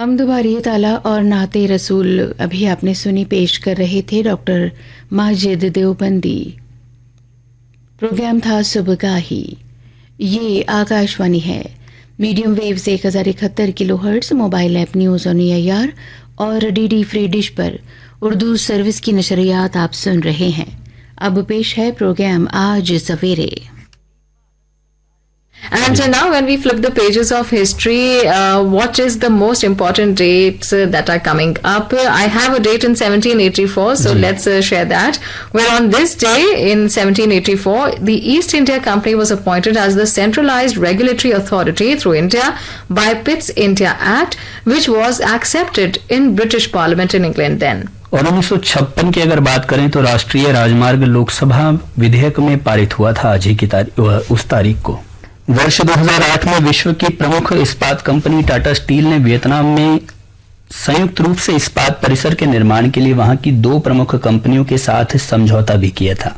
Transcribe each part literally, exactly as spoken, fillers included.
हम्द बारी ताला और नाते रसूल अभी आपने सुनी, पेश कर रहे थे डॉक्टर माजिद देवबंदी। प्रोग्राम था सुबगाही। ये आकाशवाणी है, मीडियम वेव्स एक हजार इकहत्तर kilo hertz, mobile app news on AIR और डीडी फ्री डिश पर उर्दू सर्विस की नशरियात आप सुन रहे हैं। अब पेश है प्रोग्राम आज सवेरे। And uh, now when we flip the pages of history, uh, what is the most important dates uh, that are coming up? Uh, I have a date in seventeen eighty-four, so mm. let's uh, share that. Well, on this day in seventeen eighty-four, the East India Company was appointed as the centralized regulatory authority through India by Pitt's India Act, which was accepted in British Parliament in England then. और उन्नीस सौ छप्पन की अगर बात करें तो राष्ट्रीय राजमार्ग लोकसभा विधेयक में पारित हुआ था आज ही की तारीख, उस तारीख को। वर्ष दो हज़ार आठ में विश्व की प्रमुख इस्पात कंपनी टाटा स्टील ने वियतनाम में संयुक्त रूप से इस्पात परिसर के निर्माण के लिए वहां की दो प्रमुख कंपनियों के साथ समझौता भी किया था।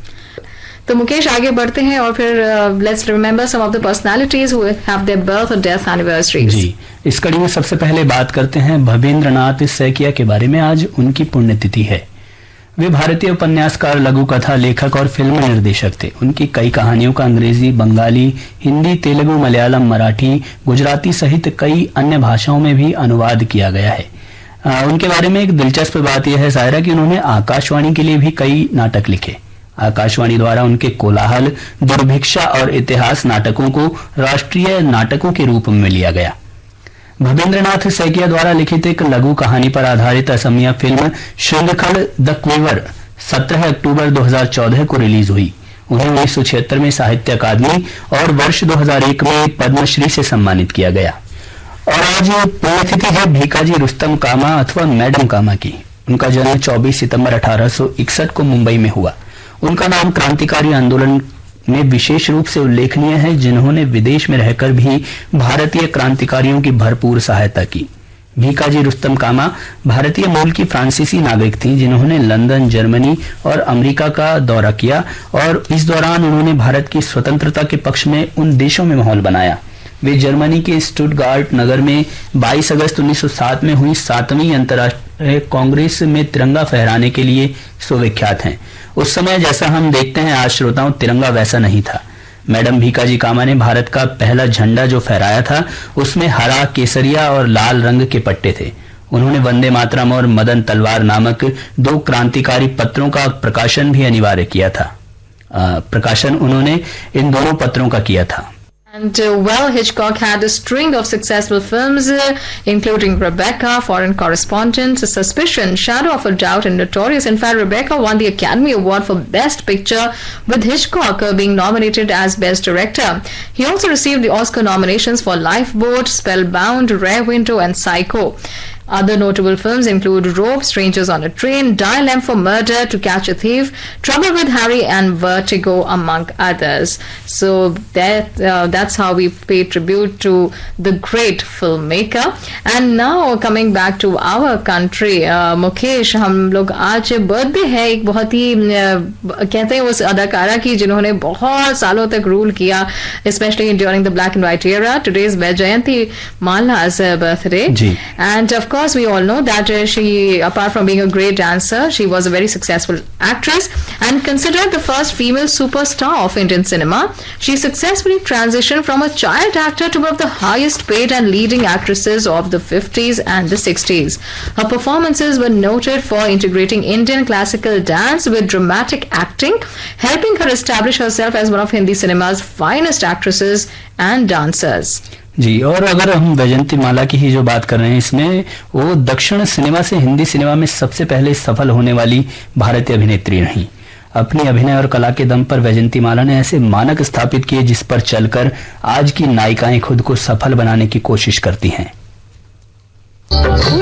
तो मुकेश, आगे बढ़ते हैं और फिर let's remember some of the personalities who have their birth और डेथ एनिवर्सरीज। जी, इस कड़ी में सबसे पहले बात करते हैं भवेंद्रनाथ सैकिया के बारे में। आज उनकी पुण्यतिथि है। वे भारतीय उपन्यासकार, लघु कथा लेखक और फिल्म निर्देशक थे। उनकी कई कहानियों का अंग्रेजी, बंगाली, हिंदी, तेलुगु, मलयालम, मराठी, गुजराती सहित कई अन्य भाषाओं में भी अनुवाद किया गया है। आ, उनके बारे में एक दिलचस्प बात यह है सायरा कि उन्होंने आकाशवाणी के लिए भी कई नाटक लिखे। आकाशवाणी द्वारा उनके कोलाहल, दुर्भिक्षा और इतिहास नाटकों को राष्ट्रीय नाटकों के रूप में लिया गया। भवेंद्रनाथ सैकिया द्वारा लिखित एक लघु कहानी पर आधारित असमिया फिल्म श्रृंखल द क्वीवर सत्रह अक्टूबर दो हज़ार चौदह को रिलीज हुई। उन्हें उन्नीस सौ छिहत्तर में साहित्य अकादमी और वर्ष दो हज़ार एक में पद्मश्री से सम्मानित किया गया। और आज पुण्यतिथि है भीकाजी रुस्तम कामा अथवा मैडम कामा की। उनका जन्म चौबीस सितंबर अठारह सौ इकसठ को मुंबई में हुआ। उनका नाम क्रांतिकारी आंदोलन में विशेष रूप से उल्लेखनीय है, जिन्होंने विदेश में रहकर भी भारतीय क्रांतिकारियों की भरपूर सहायता की। भीकाजी रुस्तम कामा भारतीय मूल की फ्रांसीसी नागरिक थीं, जिन्होंने लंदन, जर्मनी और अमेरिका का दौरा किया और इस दौरान उन्होंने भारत की स्वतंत्रता के पक्ष में उन देशों में माहौल बनाया। वे जर्मनी के स्टुटगार्ट नगर में बाईस अगस्त उन्नीस सौ सात में हुई सातवीं अंतर्राष्ट्रीय कांग्रेस में तिरंगा फहराने के लिए सुविख्यात हैं। उस समय जैसा हम देखते हैं आज श्रोताओं, तिरंगा वैसा नहीं था। मैडम भीकाजी कामा ने भारत का पहला झंडा जो फहराया था उसमें हरा, केसरिया और लाल रंग के पट्टे थे। उन्होंने वंदे मातरम और मदन तलवार नामक दो क्रांतिकारी पत्रों का प्रकाशन भी अनिवार्य किया था। आ, प्रकाशन उन्होंने इन दोनों पत्रों का किया था। And uh, well, Hitchcock had a string of successful films, uh, including Rebecca, Foreign Correspondent, Suspicion, Shadow of a Doubt, and Notorious. In fact, Rebecca won the Academy Award for Best Picture, with Hitchcock uh, being nominated as Best Director. He also received the Oscar nominations for Lifeboat, Spellbound, Rear Window, and Psycho. Other notable films include Rope, Strangers on a Train, Dial M for Murder, To Catch a Thief, Trouble with Harry, and Vertigo, among others. So that uh, that's how we pay tribute to the great filmmaker. And now coming back to our country, uh, Mukesh, हम लोग आज birthday है एक बहुत ही uh, कहते हैं उस अदाकारा की जिन्होंने बहुत सालों तक रूल किया, especially during the black and white era. Today is Vaijayanti Mala's uh, birthday, ji. And of course we all know that uh, she, apart from being a great dancer, she was a very successful actress and considered the first female superstar of Indian cinema. She successfully transitioned from a child actor to one of the highest paid and leading actresses of the fifties and the sixties. Her performances were noted for integrating Indian classical dance with dramatic acting, helping her establish herself as one of Hindi cinema's finest actresses and dancers. जी, और अगर हम वैजयंती माला की ही जो बात कर रहे हैं, इसमें वो दक्षिण सिनेमा से हिंदी सिनेमा में सबसे पहले सफल होने वाली भारतीय अभिनेत्री रहीं। अपनी अभिनय और कला के दम पर वैजयंती माला ने ऐसे मानक स्थापित किए जिस पर चलकर आज की नायिकाएं खुद को सफल बनाने की कोशिश करती हैं।